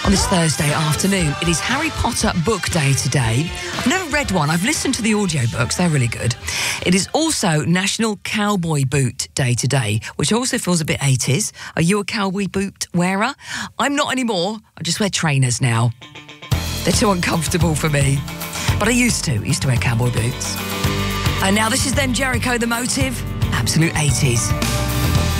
on this Thursday afternoon. It is Harry Potter book day today. I've never read one. I've listened to the audiobooks. They're really good. It is also National Cowboy Boot Day today, which also feels a bit 80s. Are you a cowboy boot wearer? I'm not anymore. I just wear trainers now. They're too uncomfortable for me. But I used to wear cowboy boots. And now this is Them Jericho, The Motive. Absolute 80s.